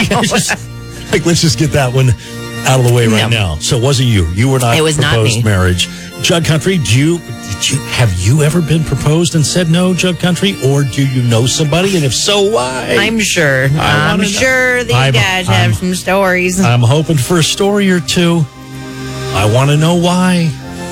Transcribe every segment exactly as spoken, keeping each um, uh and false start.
just, like, let's just get that one out of the way right No. now. So it wasn't you. You were not It was not proposed me. marriage. Jug Country, do you, did you have you ever been proposed and said no, Jug Country? Or do you know somebody? And if so, why? I'm sure. I I'm wanna sure know. these I'm- guys I'm- have some stories. I'm hoping for a story or two. I want to know why.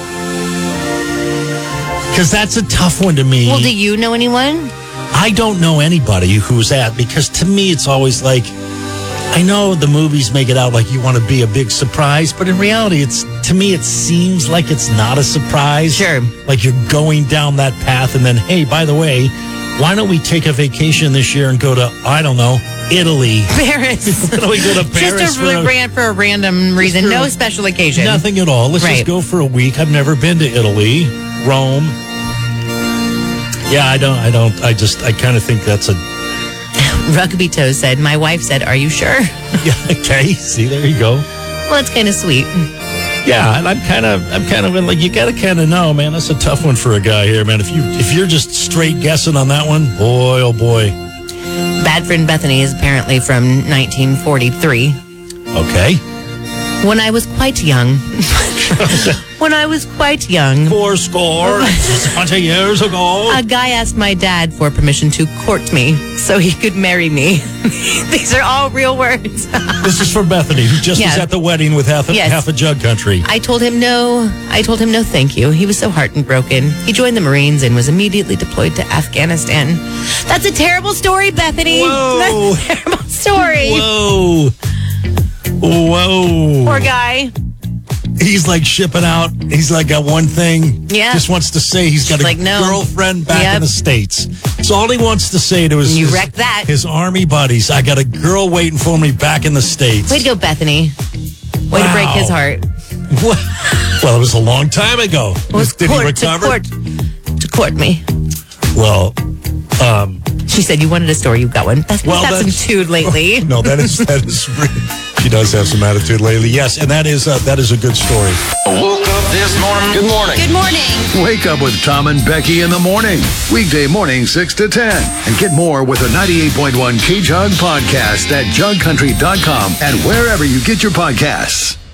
Because that's a tough one to me. Well, do you know anyone? I don't know anybody who's at, because to me it's always like, I know the movies make it out like you want to be a big surprise, but in reality, it's to me it seems like it's not a surprise. Sure. Like you're going down that path and then, hey, by the way, why don't we take a vacation this year and go to, I don't know, Italy? Paris. Why don't we go to Paris? Just a, for a- ran for a random reason. for No a- special occasion. Nothing at all. Let's Right. just go for a week. I've never been to Italy, Rome. Yeah, I don't, I don't, I just, I kind of think that's a, Rugby Toe said, my wife said, are you sure? yeah, okay, see, there you go. Well, it's kind of sweet. Yeah, and I'm kind of, I'm kind of like, you got to kind of know, man, that's a tough one for a guy here, man. If you, if you're just straight guessing on that one, boy, oh boy. Bad Friend Bethany is apparently from nineteen forty-three. Okay. When I was quite young. When I was quite young. Four score, a bunch of years ago. A guy asked my dad for permission to court me so he could marry me. These are all real words. This is for Bethany, who just Yeah. was at the wedding with half a, Yes. half a Jug Country. I told him no. I told him no thank you. He was so heartbroken. He joined the Marines and was immediately deployed to Afghanistan. That's a terrible story, Bethany. Whoa. That's a terrible story. Whoa. Whoa. Poor guy. He's like shipping out. He's like got one thing. Yeah. Just wants to say he's got She's a like, no. girlfriend back Yep. in the States. So all he wants to say to his, You his, wrecked that. his army buddies, I got a girl waiting for me back in the States. Way to go, Bethany. Way to break Wow. his heart. Well, it was a long time ago. It was Did court he to recover? court to court me. Well, um, She said you wanted a story. You got one. Bethany's Well, had some that's- tude lately. no, that is that is. She does have some attitude lately. Yes, and that is uh, that is a good story. Woke up this morning. Good morning. Good morning. Wake up with Tom and Becky in the morning. Weekday morning, six to ten. And get more with the ninety-eight point one K-Jug podcast at jug country dot com and wherever you get your podcasts.